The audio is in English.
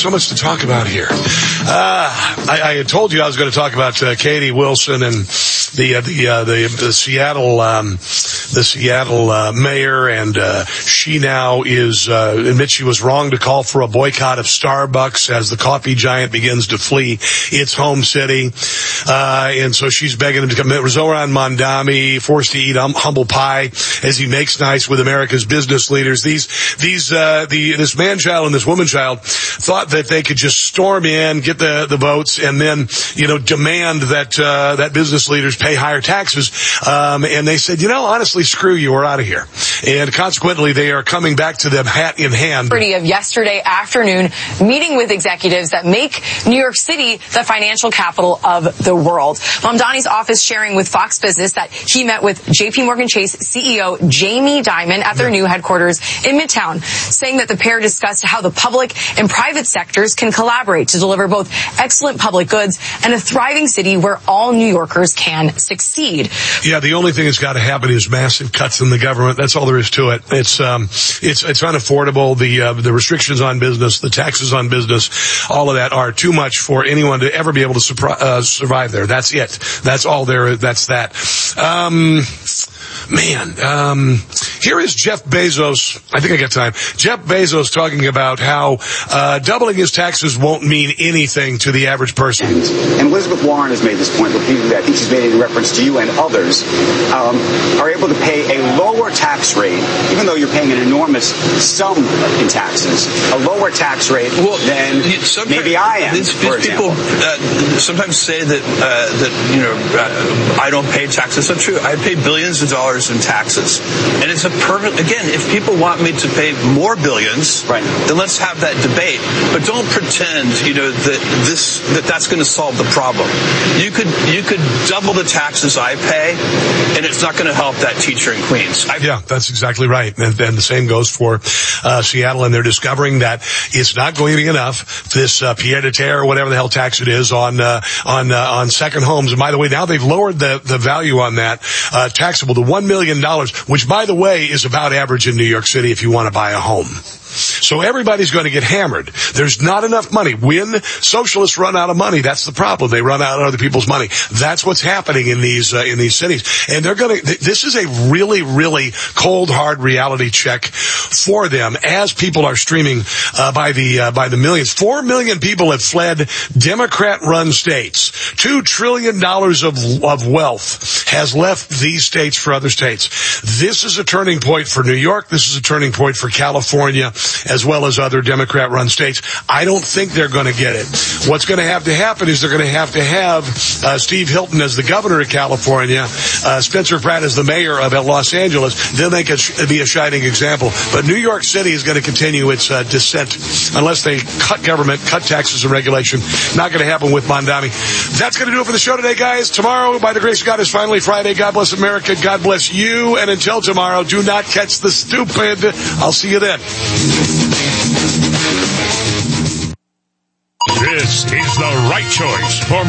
so much to talk about here. I had told you I was going to talk about Katie Wilson and the Seattle mayor, and she now admits she was wrong to call for a boycott of Starbucks as the coffee giant begins to flee its home city. And so she's begging him to come. Zoran Mandami forced to eat humble pie as he makes nice with America's business leaders. This man-child and this woman-child thought that they could just storm in, get the votes, and then, demand that business leaders pay higher taxes. And they said, honestly, screw you, we're out of here. And consequently, they are coming back to them hat in hand. Of yesterday afternoon, meeting with executives that make New York City the financial capital of the world. Mamdani's office sharing with Fox Business that he met with JP Morgan Chase CEO Jamie Dimon at their new headquarters in Midtown, saying that the pair discussed how the public and private sectors can collaborate to deliver both excellent public goods and a thriving city where all New Yorkers can succeed. Yeah, the only thing that's got to happen is massive cuts in the government. That's all there is to it. It's unaffordable. The restrictions on business, the taxes on business, all of that are too much for anyone to ever be able to survive there. That's it. That's all there. That's that. Here is Jeff Bezos. I think I got time. Jeff Bezos talking about how doubling his taxes won't mean anything to the average person. And Elizabeth Warren has made this point repeatedly. I think she's made it in reference to you and others, are able to pay a lower tax rate, even though you're paying an enormous sum in taxes, a lower tax rate than maybe I am. These people sometimes say that I don't pay taxes. That's not true. I pay billions of dollars in taxes, and it's a perfect. Again, if people want me to pay more billions, right, then let's have that debate. But don't pretend, that's going to solve the problem. You could double the taxes I pay, and it's not going to help that teacher in Queens. Yeah, that's exactly right. And the same goes for Seattle, and they're discovering that it's not going to be enough. This pied à terre or whatever the hell tax it is on second homes. And by the way, now they've lowered the value on that taxable to $1 million, which, by the way, is about average in New York City if you want to buy a home. So everybody's going to get hammered. There's not enough money. When socialists run out of money, that's the problem. They run out of other people's money. That's what's happening in these cities. And this is a really, really cold, hard reality check for them as people are streaming, by the millions. 4 million people have fled Democrat-run states. $2 trillion of wealth has left these states for other states. This is a turning point for New York. This is a turning point for California, as well as other Democrat-run states. I don't think they're going to get it. What's going to have to happen is they're going to have Steve Hilton as the governor of California, Spencer Pratt as the mayor of Los Angeles. Then they could be a shining example. But New York City is going to continue its descent unless they cut government, cut taxes and regulation. Not going to happen with Mamdani. That's going to do it for the show today, guys. Tomorrow, by the grace of God, is finally Friday. God bless America. God bless you. And until tomorrow, do not catch the stupid. I'll see you then. This is the right choice for